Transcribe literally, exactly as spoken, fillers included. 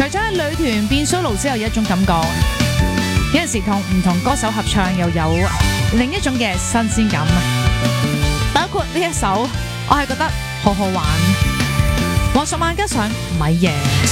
咗喺女團變 solo 之後有一種感覺，有陣時同唔同歌手合唱又有另一種嘅新鮮感，包括呢一首我係覺得好好玩，黃十萬加上米爺。